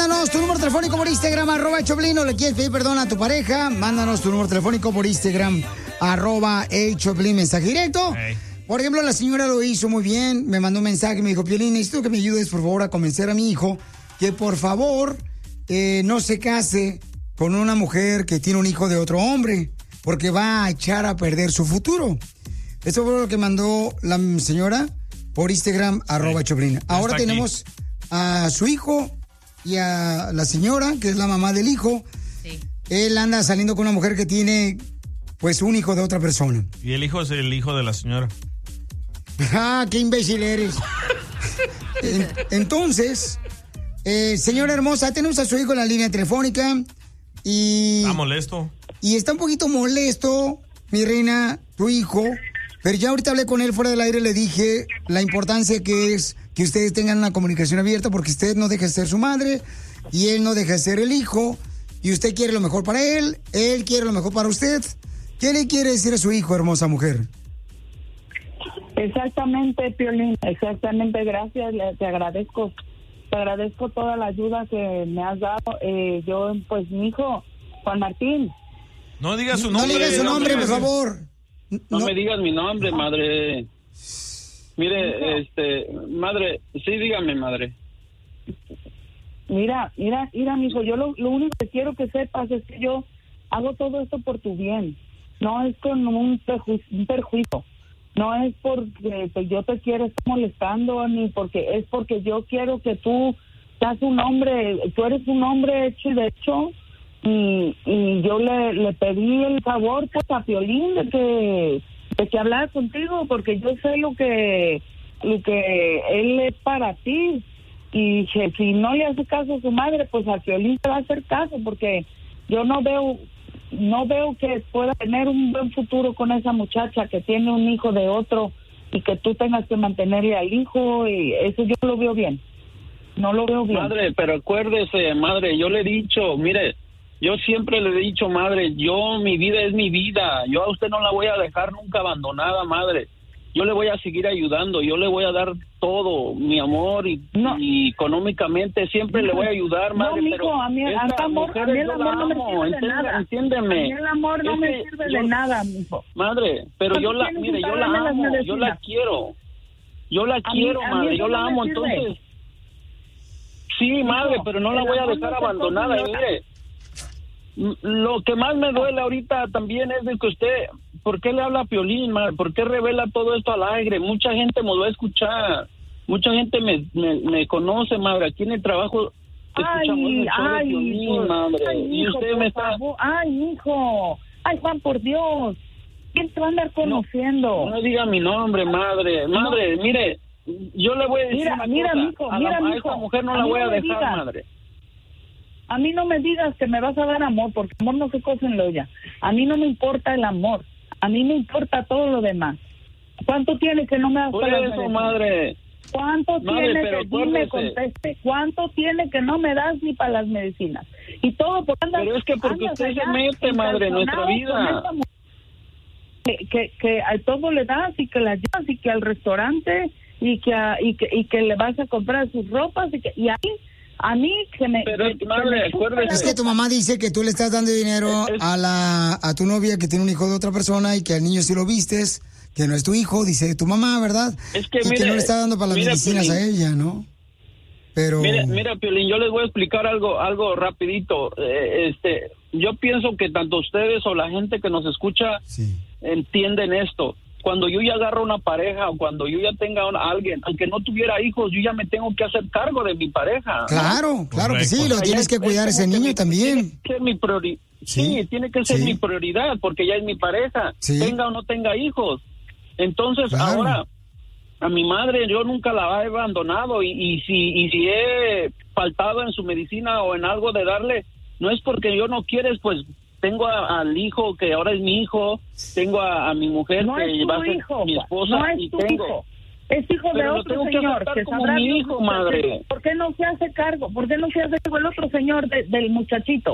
Mándanos tu número telefónico por Instagram, @Choplin, o le quieres pedir perdón a tu pareja, mándanos tu número telefónico por Instagram, @Choplin, mensaje directo. Hey. Por ejemplo, la señora lo hizo muy bien, me mandó un mensaje, me dijo, Piolín, necesito que me ayudes, por favor, a convencer a mi hijo que, por favor, no se case con una mujer que tiene un hijo de otro hombre, porque va a echar a perder su futuro. Eso fue lo que mandó la señora por Instagram, @Choplin. Ahora tenemos a su hijo y a la señora, que es la mamá del hijo. Sí. Él anda saliendo con una mujer que tiene, pues, un hijo de otra persona. Y el hijo es el hijo de la señora. ¡Ah, qué imbécil eres! Entonces, señora hermosa, tenemos a su hijo en la línea telefónica y... ¿Está molesto? Y está un poquito molesto, mi reina, tu hijo, pero ya ahorita hablé con él fuera del aire, le dije la importancia que es que ustedes tengan una comunicación abierta, porque usted no deja de ser su madre y él no deja de ser el hijo, y usted quiere lo mejor para él quiere lo mejor para usted. ¿Qué le quiere decir a su hijo, hermosa mujer? Exactamente, Piolín, exactamente, gracias, te agradezco toda la ayuda que me has dado. Yo, pues, mi hijo, Juan Martín. No digas su nombre. No digas su nombre, por favor. No me digas mi nombre, madre. Mire, madre, sí, dígame, madre. Mira, mijo, yo lo único que quiero que sepas es que yo hago todo esto por tu bien. No es con un perjuicio. No es porque yo te quiero estar molestando, ni porque es porque yo quiero que tú seas un hombre, tú eres un hombre hecho y derecho, y yo le pedí el favor, pues, a Piolín de que hablara contigo, porque yo sé lo que él es para ti, y que si no le hace caso a su madre, pues a Piolín te va a hacer caso, porque yo no veo que pueda tener un buen futuro con esa muchacha que tiene un hijo de otro y que tú tengas que mantenerle al hijo, y eso yo lo veo bien. No lo veo bien. Madre, pero acuérdese, madre, yo le he dicho, mire, yo siempre le he dicho, madre, mi vida es mi vida. Yo a usted no la voy a dejar nunca abandonada, madre. Yo le voy a seguir ayudando, yo le voy a dar todo, mi amor, y económicamente siempre le voy a ayudar, madre. No, mijo, a mí el amor no me sirve de nada. Entiéndeme. A mí el amor no me sirve de nada, mijo. Madre, pero yo la amo, yo la quiero. Yo la quiero, madre, yo la amo, entonces. Sí, madre, pero no la voy a dejar abandonada, y mire. Lo que más me duele ahorita también es de que usted, ¿por qué le habla a Piolín, madre? ¿Por qué revela todo esto al aire? Mucha gente me va a escuchar, mucha gente me conoce, madre. Aquí en el trabajo escuchamos mucho de Piolín, madre. Ay, y usted me está... Ay, hijo, ay, Juan, por Dios, ¿quién te va a andar conociendo? No diga mi nombre, madre. Madre, mire, yo le voy a decir mira, mijo, a esta mujer no la voy a dejar, madre. A mí no me digas que me vas a dar amor, porque amor no se cose en la olla. A mí no me importa el amor, a mí me importa todo lo demás. ¿Cuánto tiene que no me das para las medicinas? Madre. ¿Cuánto tiene que dime, conteste? ¿Cuánto tiene que no me das ni para las medicinas? Y todo por andar. Pero es que porque usted se mete, madre, en nuestra vida. Que a todo le das, y que la llevas, y que al restaurante, y que le vas a comprar sus ropas, y ahí. A mí que me... Pero madre, acuérdese. Es que tu mamá dice que tú le estás dando dinero a tu novia que tiene un hijo de otra persona, y que al niño sí lo vistes, que no es tu hijo, dice tu mamá, ¿verdad? Es que, y que no le está dando para las medicinas, Piolín, a ella, ¿no? Pero... Mira, Piolín, yo les voy a explicar algo rapidito. Yo pienso que tanto ustedes o la gente que nos escucha entienden esto. Cuando yo ya agarro una pareja, o cuando yo ya tenga a alguien, aunque no tuviera hijos, yo ya me tengo que hacer cargo de mi pareja. Claro, claro que sí, lo tienes que cuidar ese niño también. Tiene que ser mi prioridad. Sí, tiene que ser mi prioridad, porque ya es mi pareja, tenga o no tenga hijos. Entonces, ahora, a mi madre yo nunca la he abandonado, y si he faltado en su medicina o en algo de darle, no es porque yo no quieres, pues... Tengo al hijo que ahora es mi hijo, tengo a mi mujer que va a ser mi esposa, no es y tu tengo... hijo. Es hijo de otro señor que como sabrá mi hijo, madre. ¿Por qué no se hace cargo? ¿Por qué no se hace cargo el otro señor del muchachito?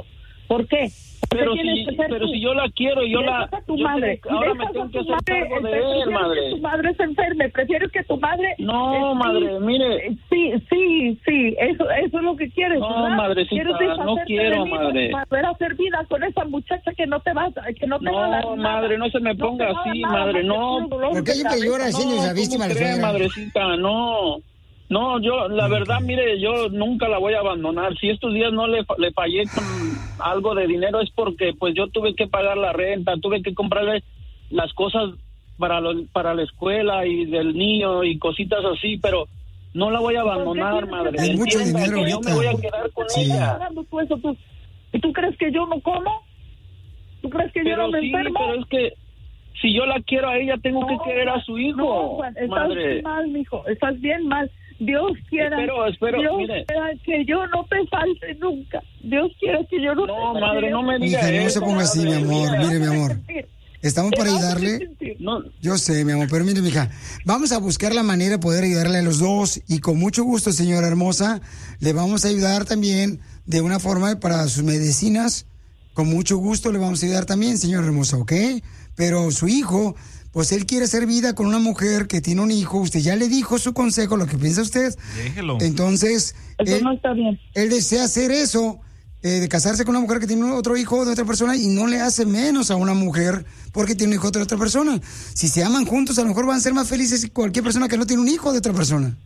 ¿Por qué? Pero si yo la quiero, ahora me tengo que hacer cargo de él, madre. Que tu madre se enferme, prefiero que tu madre... No, madre, mire. Sí, eso es lo que quieres, no, ¿verdad? Madrecita, no quiero, madre. Para hacer vida con esa muchacha que no te va a dar No, madre, no se me ponga así, madre, no. ¿Por qué siempre llora siendo esa víctima? Madrecita, no. No, yo, la verdad, mire, yo nunca la voy a abandonar. Si estos días no le fallé con algo de dinero es porque, pues, yo tuve que pagar la renta, tuve que comprarle las cosas para la escuela y del niño y cositas así, pero no la voy a abandonar, madre. Es mucho dinero ahorita. Yo me voy a quedar con ella. ¿Y tú crees que yo no como? ¿Tú crees que yo no me enfermo? Pero es que si yo la quiero a ella, tengo que querer a su hijo. No, Juan, estás bien mal, mijo. Estás bien mal. Dios quiera, espero, Dios mire. quiera que yo no te falte nunca. Dios quiera que yo no te falte. No, madre, no me diga eso. No se ponga así, mi amor. Mire, mi amor. Estamos para ayudarle. No. Yo sé, mi amor, pero mire, mija, vamos a buscar la manera de poder ayudarle a los dos y con mucho gusto, señora hermosa, le vamos a ayudar también de una forma para sus medicinas. Con mucho gusto le vamos a ayudar también, señora hermosa, ¿ok? Pero su hijo, pues él quiere hacer vida con una mujer que tiene un hijo. Usted ya le dijo su consejo, lo que piensa usted. Déjelo. Entonces, eso no está bien. Él desea hacer eso, de casarse con una mujer que tiene otro hijo de otra persona y no le hace menos a una mujer porque tiene un hijo de otra persona. Si se aman juntos, a lo mejor van a ser más felices que cualquier persona que no tiene un hijo de otra persona.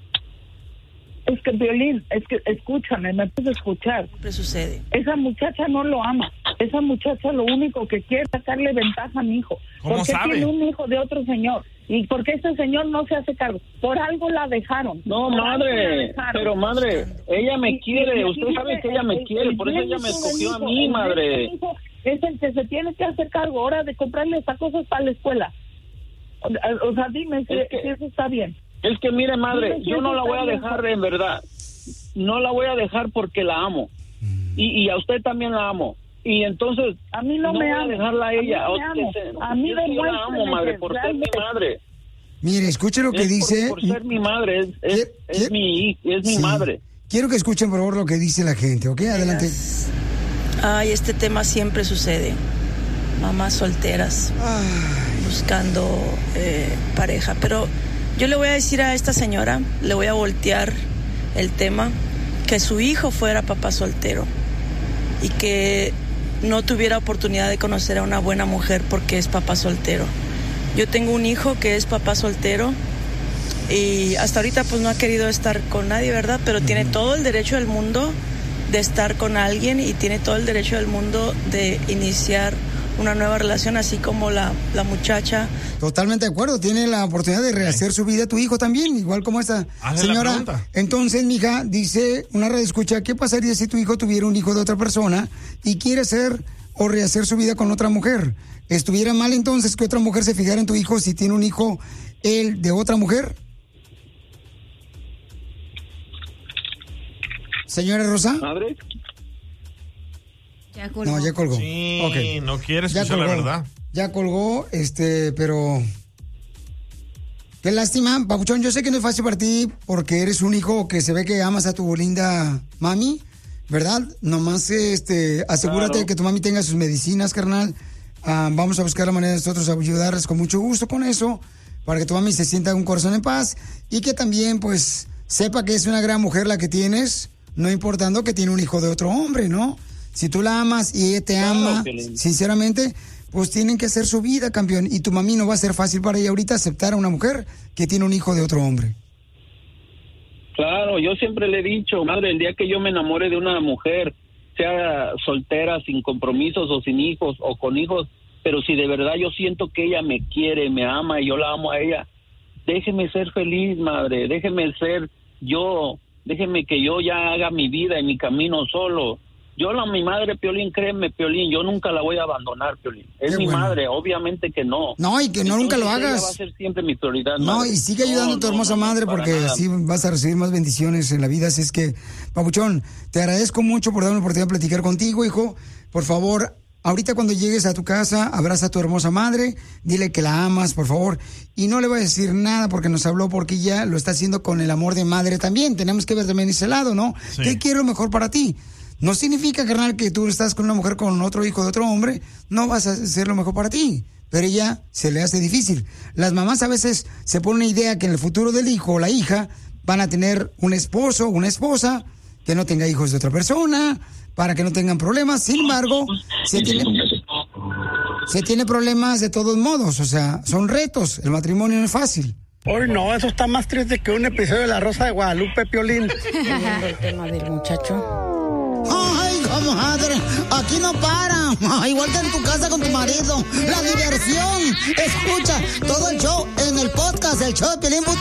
Es que, Violín, escúchame, me puedes escuchar. ¿Qué sucede? Esa muchacha no lo ama. Esa muchacha lo único que quiere es sacarle ventaja a mi hijo. ¿Cómo porque sabe? Tiene un hijo de otro señor. ¿Y por qué ese señor no se hace cargo? Por algo la dejaron. No, madre, pero madre, ella me quiere. Usted sabe que ella me quiere, por eso ella me escogió a mí, madre. Es el que se tiene que hacer cargo ahora de comprarle esas cosas para la escuela. O sea, dime si eso está bien. Es que mire, madre, yo no la voy a dejar, en verdad. No la voy a dejar porque la amo. Y a usted también la amo. Y entonces, a mí no me voy a dejarla a ella. A mí yo la amo, madre, por ser mi madre. Mire, escuche lo que dice. Por ser mi madre, es mi madre. Quiero que escuchen, por favor, lo que dice la gente, ¿ok? Adelante. Ay, este tema siempre sucede. Mamás solteras buscando pareja. Pero yo le voy a decir a esta señora, le voy a voltear el tema, que su hijo fuera papá soltero y que no tuviera oportunidad de conocer a una buena mujer porque es papá soltero. Yo tengo un hijo que es papá soltero y hasta ahorita pues no ha querido estar con nadie, ¿verdad? Pero tiene todo el derecho del mundo de estar con alguien y tiene todo el derecho del mundo de iniciar una nueva relación, así como la muchacha. Totalmente de acuerdo, tiene la oportunidad de rehacer su vida tu hijo también, igual como esta señora. Entonces, mija, dice una radioescucha, ¿qué pasaría si tu hijo tuviera un hijo de otra persona y quiere hacer o rehacer su vida con otra mujer? ¿Estuviera mal entonces que otra mujer se fijara en tu hijo si tiene un hijo él de otra mujer? Señora Rosa. ¿Madre? Ya colgó. No, ya colgó. Sí, okay. No quiere escuchar la verdad. Ya colgó, pero... Qué lástima, Papuchón, yo sé que no es fácil para ti porque eres un hijo que se ve que amas a tu linda mami, ¿verdad? Nomás asegúrate claro. de que tu mami tenga sus medicinas, carnal. Vamos a buscar la manera de nosotros ayudarles con mucho gusto con eso, para que tu mami se sienta un corazón en paz y que también, pues, sepa que es una gran mujer la que tienes, no importando que tiene un hijo de otro hombre, ¿no? Si tú la amas y ella te ama, sinceramente, pues tienen que hacer su vida, campeón. Y tu mami no va a ser fácil para ella ahorita aceptar a una mujer que tiene un hijo de otro hombre. Claro, yo siempre le he dicho, madre, el día que yo me enamore de una mujer, sea soltera, sin compromisos o sin hijos o con hijos, pero si de verdad yo siento que ella me quiere, me ama y yo la amo a ella, déjeme ser feliz, madre, déjeme ser yo, déjeme que yo ya haga mi vida y mi camino solo. Mi madre, Piolín, créeme, Piolín, yo nunca la voy a abandonar, Piolín. Es mi madre, obviamente que no. No, y que no. Entonces, nunca lo hagas. Ella va a ser siempre mi prioridad, no, madre. Y sigue ayudando a tu hermosa madre porque así vas a recibir más bendiciones en la vida. Así es que, Papuchón, te agradezco mucho por darme la oportunidad de platicar contigo, hijo. Por favor, ahorita cuando llegues a tu casa, abraza a tu hermosa madre, dile que la amas, por favor. Y no le voy a decir nada porque nos habló, porque ella lo está haciendo con el amor de madre también. Tenemos que ver también ese lado, ¿no? Sí. ¿Qué quiero mejor para ti? no significa, carnal, que tú estás con una mujer con otro hijo de otro hombre, no vas a ser lo mejor para ti. Pero ella se le hace difícil. Las mamás a veces se ponen una idea que en el futuro del hijo o la hija van a tener un esposo o una esposa que no tenga hijos de otra persona, para que no tengan problemas. Sin embargo, se tiene problemas de todos modos. O sea, son retos. El matrimonio no es fácil. Hoy no, eso está más triste que un episodio de La Rosa de Guadalupe, Piolín. Viendo el tema del muchacho. Ay, comadre, aquí no para. Igual que en tu casa con tu marido. La diversión. Escucha todo el show en el podcast del show de Piolín.